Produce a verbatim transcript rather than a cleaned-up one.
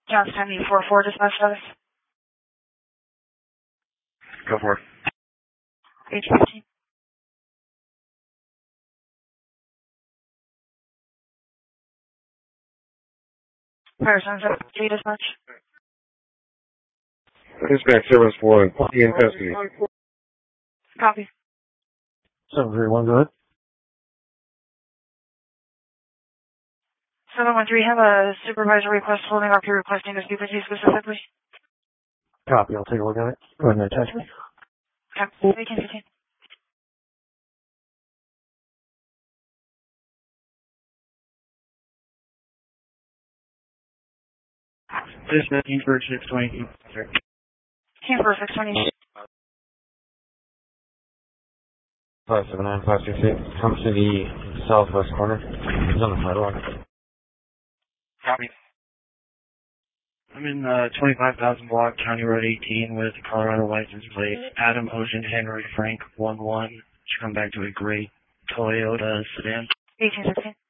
Johnstown, E four four, dispatch status. Go for it. H fifteen. Fire Sons up, J dispatch. Dispatch service one, he in custody. Copy. seven three one, go ahead. seven one three, have a supervisor request holding up here requesting to speak with you specifically. Copy, I'll take a look at it. Go ahead and attach me. Copy. fifteen fifteen. Dispatch team for six twenty. Team for six twenty. five seven nine five six eight, comes to the southwest corner. He's on the sidewalk. Copy. I'm in uh, twenty-five thousand block, County Road eighteen with Colorado license plate. Adam Ocean Henry Frank one one. Should come back to a gray Toyota sedan. eighteen fifteen.